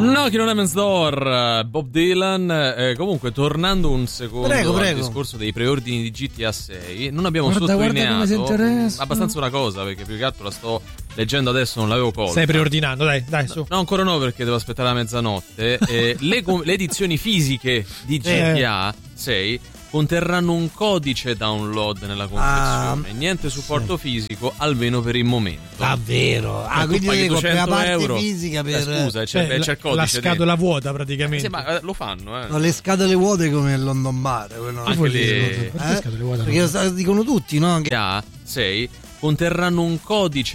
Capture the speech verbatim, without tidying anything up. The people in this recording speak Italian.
No, che non è Men's Door, Bob Dylan. Eh, comunque, tornando un secondo prego, al prego. discorso dei preordini di G T A sei, non abbiamo Guarda, guarda come si sottolineato interessa. abbastanza una cosa, perché più che altro la sto leggendo adesso, non l'avevo colta. Stai preordinando, dai, dai, su. No, ancora no, perché devo aspettare la mezzanotte. Eh, le, com- le edizioni fisiche di G T A sei conterranno un codice download nella confezione, Ah, niente supporto sì. fisico, almeno per il momento. Davvero? Ah, Ma quindi tu paghi devi comprare la parte euro. fisica per... Eh, scusa, c'è, Cioè, c'è il la, codice la scatola dentro. vuota praticamente. Sì, ma eh, lo fanno, eh. No, le scatole vuote come il London Bar, quello Anche le- eh? Perché scatole vuote? Perché lo dicono tutti, no? Che G T A sei conterranno un codice